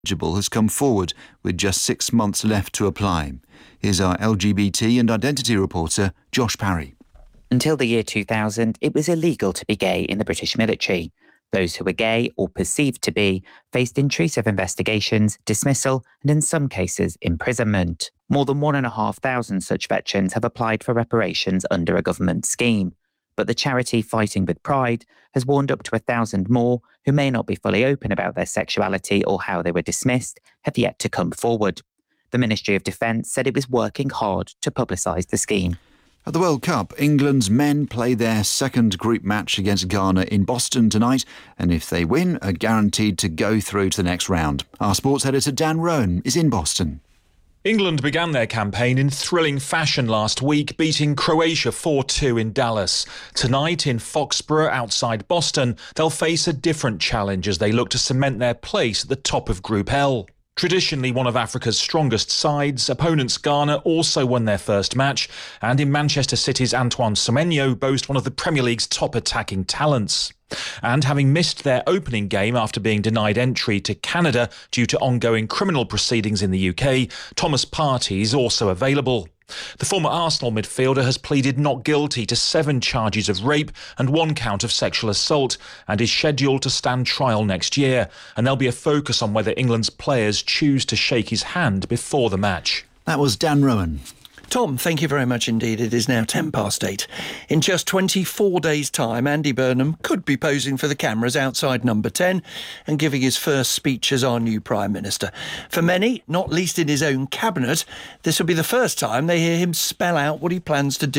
eligible has come forward with just 6 months left to apply. Here's our LGBT and identity reporter, Josh Parry. Until the year 2000, it was illegal to be gay in the British military. Those who were gay or perceived to be faced intrusive investigations, dismissal, and in some cases, imprisonment. More than 1,500 such veterans have applied for reparations under a government scheme. But the charity Fighting with Pride has warned up to 1,000 more who may not be fully open about their sexuality or how they were dismissed have yet to come forward. The Ministry of Defence said it was working hard to publicise the scheme. At the World Cup, England's men play their second group match against Ghana in Boston tonight, and if they win, are guaranteed to go through to the next round. Our sports editor Dan Rowan is in Boston. England began their campaign in thrilling fashion last week, beating Croatia 4-2 in Dallas. Tonight in Foxborough outside Boston, they'll face a different challenge as they look to cement their place at the top of Group L. Traditionally one of Africa's strongest sides, opponents Ghana also won their first match, and in Manchester City's Antoine Semenyo boast one of the Premier League's top attacking talents. And having missed their opening game after being denied entry to Canada due to ongoing criminal proceedings in the UK, Thomas Partey is also available. The former Arsenal midfielder has pleaded not guilty to 7 charges of rape and 1 count of sexual assault and is scheduled to stand trial next year. And there'll be a focus on whether England's players choose to shake his hand before the match. That was Dan Rowan. Tom, thank you very much indeed. It is now 8:10. In just 24 days' time, Andy Burnham could be posing for the cameras outside Number 10 and giving his first speech as our new Prime Minister. For many, not least in his own cabinet, this will be the first time they hear him spell out what he plans to do